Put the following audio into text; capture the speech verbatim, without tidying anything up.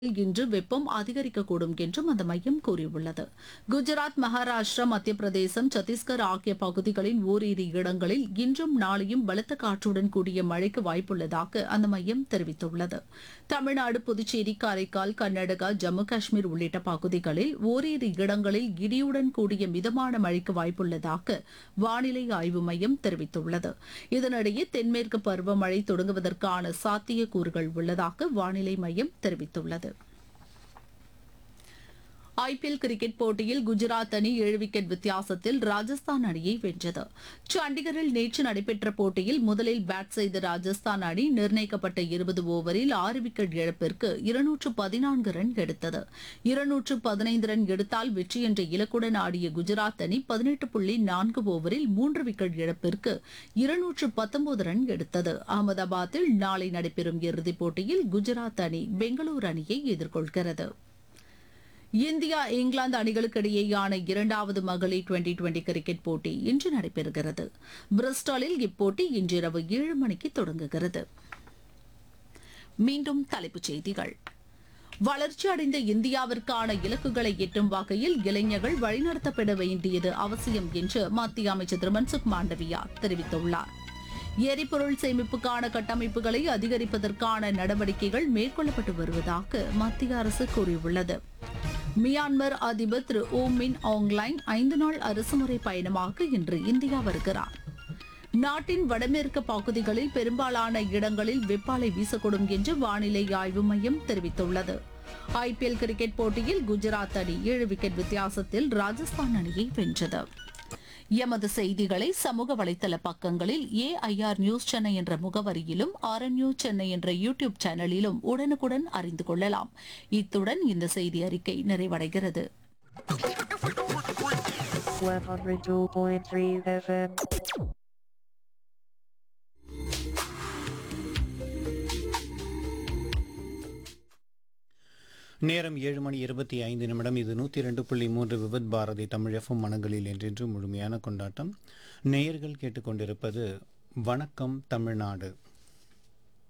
இன்று வெப்பம் அதிகரிக்கக்கூடும் என்றும் அந்த மையம் கூறியுள்ளது. குஜராத், மகாராஷ்டிரா, மத்திய பிரதேசம், சத்தீஸ்கர் ஆகிய பகுதிகளின் ஓரிரு இடங்களில் இன்றும் நாளையும் பலத்த காற்றுடன் கூடிய மழைக்கு வாய்ப்புள்ளதாக அந்த மையம் தெரிவித்துள்ளது. தமிழ்நாடு, புதுச்சேரி, காரைக்கால், கர்நாடகா, ஜம்மு காஷ்மீர் உள்ளிட்ட பகுதிகளில் ஓரிரு இடங்களில் இடியுடன் கூடிய மிதமான மழைக்கு வாய்ப்புள்ளதாக வானிலை ஆய்வு மையம் தெரிவித்துள்ளது. இதனிடையே தென்மேற்கு பருவமழை தொடங்குவதற்கான சாத்தியக்கூறுகள் உள்ளதாக வானிலை மையம் தெரிவித்துள்ளது. ஐபிஎல் கிரிக்கெட் போட்டியில் குஜராத் அணி ஏழு விக்கெட் வித்தியாசத்தில் ராஜஸ்தான் அணியை வென்றது. சண்டிகரில் நேற்று நடைபெற்ற போட்டியில் முதலில் பேட் செய்த ராஜஸ்தான் அணி நிர்ணயிக்கப்பட்ட இருபது ஓவரில் ஆறு விக்கெட் இழப்பிற்கு இருநூற்று பதினான்கு ரன் எடுத்தது. இருநூற்று பதினைந்து ரன் எடுத்தால் வெற்றி என்ற இலக்குடன் ஆடிய குஜராத் அணி பதினெட்டு புள்ளி நான்கு ஓவரில் மூன்று விக்கெட் இழப்பிற்கு இருநூற்று பத்தொன்பது ரன் எடுத்தது. அகமதாபாத்தில் நாளை நடைபெறும் இறுதிப் போட்டியில் குஜராத் அணி பெங்களூரு அணியை எதிர்கொள்கிறது. இந்தியா, இங்கிலாந்து அணிகளுக்கு இடையேயான இரண்டாவது மகளிர் டுவெண்டி டுவெண்டி கிரிக்கெட் போட்டி இன்று நடைபெறுகிறது. பிரிஸ்டாலில் இப்போட்டி இன்றிரவு ஏழு மணிக்கு தொடங்குகிறது. மீண்டும் தலைப்புச் செய்திகள். வளர்ச்சியடைந்த இந்தியாவிற்கான இலக்குகளை எட்டும் வகையில் இளைஞர்கள் வழிநடத்தப்பட வேண்டியது அவசியம் என்று மத்திய அமைச்சர் திரு மன்சுக் மாண்டவியா தெரிவித்துள்ளார். எரிபொருள் சேமிப்புக்கான கட்டமைப்புகளை அதிகரிப்பதற்கான நடவடிக்கைகள் மேற்கொள்ளப்பட்டு வருவதாக மத்திய அரசு கூறியுள்ளது. மியான்மர் அதிபர் திரு ஓ மின் ஆங்லைன் ஐந்து நாள் அரசுமுறை பயணமாக இன்று இந்தியா வருகிறார். நாட்டின் வடமேற்கு பகுதிகளில் பெரும்பாலான இடங்களில் வெப்பாலை வீசக்கூடும் என்று வானிலை ஆய்வு மையம் தெரிவித்துள்ளது. ஐபிஎல் கிரிக்கெட் போட்டியில் குஜராத் அணி ஏழு விக்கெட் வித்தியாசத்தில் ராஜஸ்தான் அணியை வென்றது. எமது செய்திகளை சமூக வலைதள பக்கங்களில் ஏஐஆர் நியூஸ் சென்னை என்ற முகவரியிலும் ஆர்என் நியூஸ் சென்னை என்ற யூடியூப் சேனலிலும் உடனுக்குடன் அறிந்து கொள்ளலாம். இத்துடன் இந்த செய்தி அறிக்கை நிறைவடைகிறது. one oh two point three F M. நேரம் ஏழு மணி இருபத்தி ஐந்து நிமிடம். இது நூற்றி ரெண்டு புள்ளி மூன்று விபத் பாரதி தமிழ் எஃப்எம் மனங்களில் என்றென்று முழுமையான கொண்டாட்டம். நேயர்கள் கேட்டுக்கொண்டிருப்பது வணக்கம் தமிழ்நாடு.